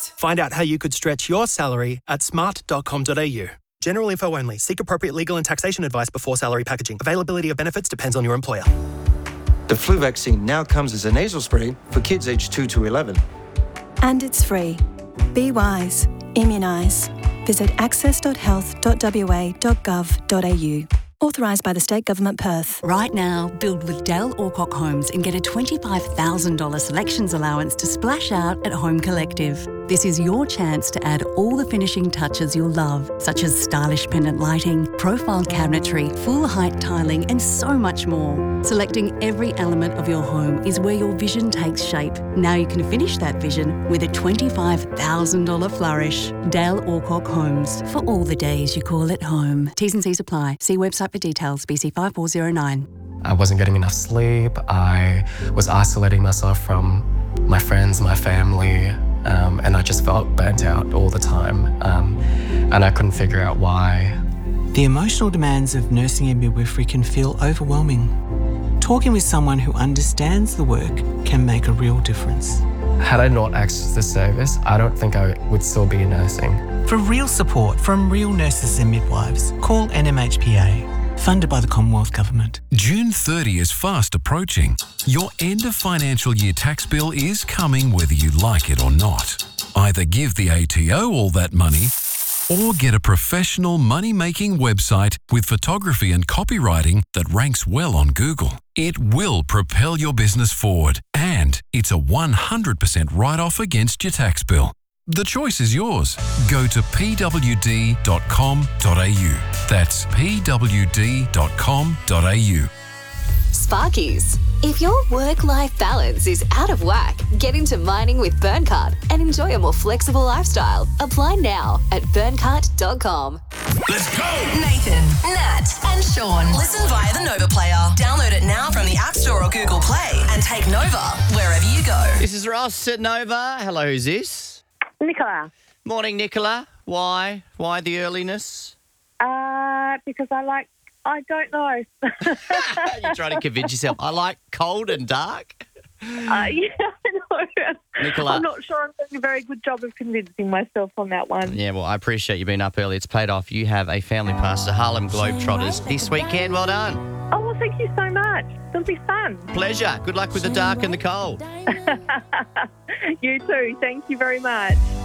Find out how you could stretch your salary at smart.com.au. General info only. Seek appropriate legal and taxation advice before salary packaging. Availability of benefits depends on your employer. The flu vaccine now comes as a nasal spray for kids aged 2 to 11. And it's free. Be wise. Immunise. Visit access.health.wa.gov.au. Authorised by the State Government, Perth. Right now, build with Dale Alcock Homes and get a $25,000 selections allowance to splash out at Home Collective. This is your chance to add all the finishing touches you'll love, such as stylish pendant lighting, profiled cabinetry, full height tiling, and so much more. Selecting every element of your home is where your vision takes shape. Now you can finish that vision with a $25,000 flourish. Dale Alcock Homes, for all the days you call it home. T's and C's apply. See website for details, BC 5409. I wasn't getting enough sleep. I was isolating myself from my friends, my family, and I just felt burnt out all the time. And I couldn't figure out why. The emotional demands of nursing and midwifery can feel overwhelming. Talking with someone who understands the work can make a real difference. Had I not accessed this service, I don't think I would still be nursing. For real support from real nurses and midwives, call NMHPA. Funded by the Commonwealth Government. June 30 is fast approaching. Your end of financial year tax bill is coming whether you like it or not. Either give the ATO all that money or get a professional money-making website with photography and copywriting that ranks well on Google. It will propel your business forward, and it's a 100% write-off against your tax bill. The choice is yours. Go to pwd.com.au. That's pwd.com.au. Sparkies. If your work-life balance is out of whack, get into mining with Burncart and enjoy a more flexible lifestyle. Apply now at burncart.com. Let's go! Nathan, Nat and Sean. Listen via the Nova Player. Download it now from the App Store or Google Play and take Nova wherever you go. This is Ross at Nova. Hello, who's this? Nicola. Morning, Nicola. Why? Why the earliness? Because I don't know. You're trying to convince yourself. I like cold and dark. Yeah, I know. Nicola. I'm not sure I'm doing a very good job of convincing myself on that one. Yeah, well, I appreciate you being up early. It's paid off. You have a family pass to Harlem Globetrotters this weekend. Well done. Oh, well, thank you so much. It'll be fun. Pleasure. Good luck with the dark and the cold. You too. Thank you very much.